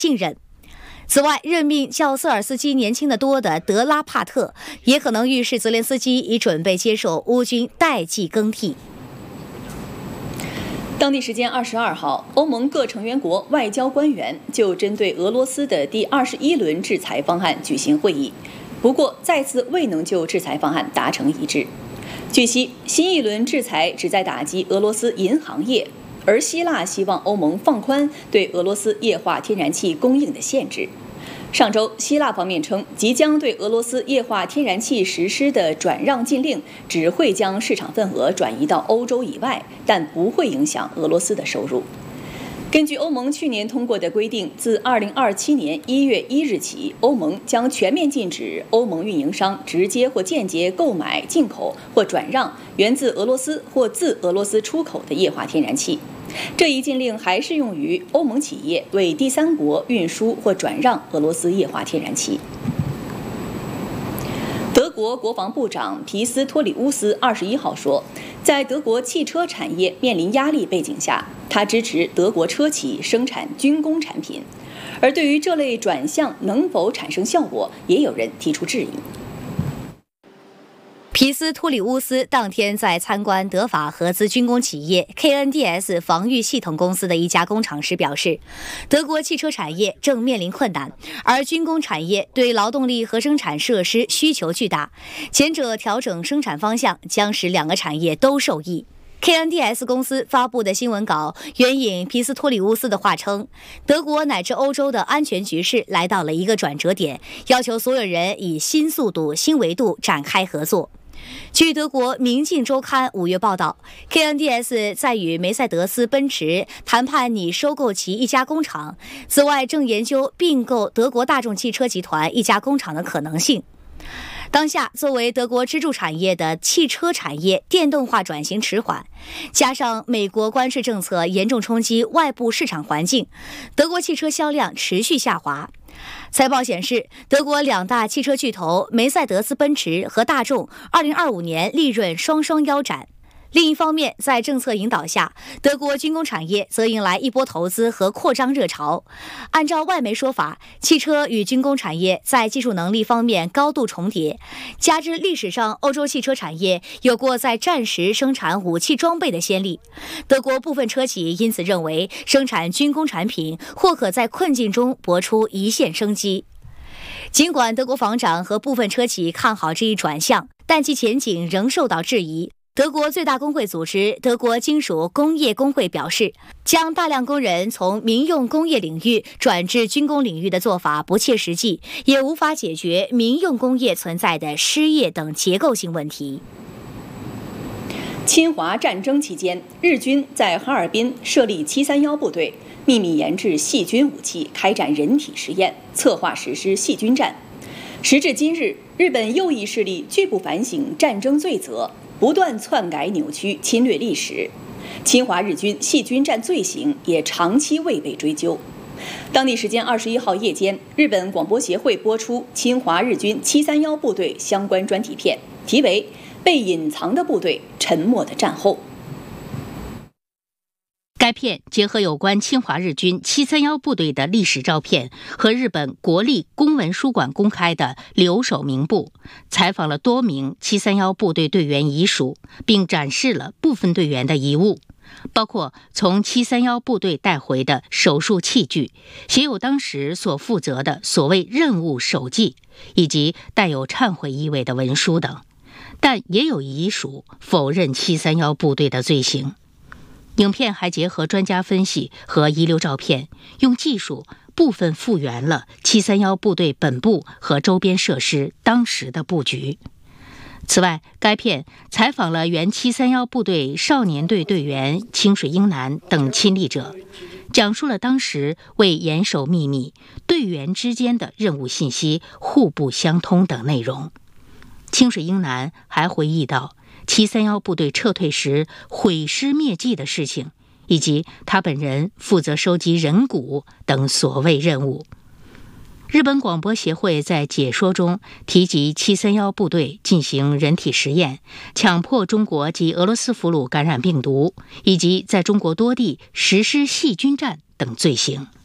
信任。此外，任命较瑟尔斯基年轻得多的德拉帕特，也可能预示泽连斯基已准备接受乌军代际更替。 当地时间22号，欧盟各成员国外交官员就针对俄罗斯的第21轮制裁方案举行会议，不过再次未能就制裁方案达成一致。据悉，新一轮制裁旨在打击俄罗斯银行业，而希腊希望欧盟放宽对俄罗斯液化天然气供应的限制。上周，希腊方面称，即将对俄罗斯液化天然气实施的转让禁令只会将市场份额转移到欧洲以外，但不会影响俄罗斯的收入。根据欧盟去年通过的规定，自2027年1月1日起，欧盟将全面禁止欧盟运营商直接或间接购买、进口或转让源自俄罗斯或自俄罗斯出口的液化天然气。这一禁令还适用于欧盟企业为第三国运输或转让俄罗斯液化天然气。德国国防部长皮斯托里乌斯21号说，在德国汽车产业面临压力背景下，他支持德国车企生产军工产品。而对于这类转向能否产生效果，也有人提出质疑。 皮斯托里乌斯当天在参观德法合资军工企业 KNDS 防御系统公司的一家工厂时表示，德国汽车产业正面临困难，而军工产业对劳动力和生产设施需求巨大，前者调整生产方向将使两个产业都受益。KNDS 公司发布的新闻稿援引皮斯托里乌斯的话称，德国乃至欧洲的安全局势来到了一个转折点，要求所有人以新速度、新维度展开合作。据德国《明镜周刊》5月报道， KNDS 在与梅赛德斯奔驰谈判拟收购其一家工厂，此外正研究并购德国大众汽车集团一家工厂的可能性。当下，作为德国支柱产业的汽车产业电动化转型迟缓，加上美国关税政策严重冲击外部市场环境，德国汽车销量持续下滑。财报显示，德国两大汽车巨头梅赛德斯奔驰和大众2025年利润双双腰斩。另一方面，在政策引导下，德国军工产业则迎来一波投资和扩张热潮。按照外媒说法，汽车与军工产业在技术能力方面高度重叠，加之历史上欧洲汽车产业有过在战时生产武器装备的先例，德国部分车企因此认为生产军工产品或可在困境中搏出一线生机。尽管德国防长和部分车企看好这一转向，但其前景仍受到质疑。德国最大工会组织德国金属工业工会表示，将大量工人从民用工业领域转至军工领域的做法不切实际，也无法解决民用工业存在的失业等结构性问题。 侵华战争期间，日军在哈尔滨设立731部队，秘密研制细菌武器，开展人体实验，策划实施细菌战。时至今日，日本右翼势力拒不反省战争罪责，不断篡改扭曲侵略历史，侵华日军细菌战罪行也长期未被追究。当地时间21号夜间，日本广播协会播出侵华日军731部队相关专题片，题为《被隐藏的部队：沉默的战后》。 该片结合有关侵华日军731部队的历史照片和日本国立公文书馆公开的留守名簿，采访了多名731部队队员遗属，并展示了部分队员的遗物，包括从731部队带回的手术器具，写有当时所负责的所谓任务手记，以及带有忏悔意味的文书等。但也有遗属否认731部队的罪行。影片还结合专家分析和遗留照片，用技术部分复原了731部队本部和周边设施当时的布局。此外，该片采访了原731部队少年队队员清水英男等亲历者，讲述了当时为严守秘密，队员之间的任务信息互不相通等内容。清水英男还回忆到731部队撤退时毁尸灭迹的事情，以及他本人负责收集人骨等所谓任务。日本广播协会在解说中提及731部队进行人体实验，强迫中国及俄罗斯俘虏感染病毒，以及在中国多地实施细菌战等罪行。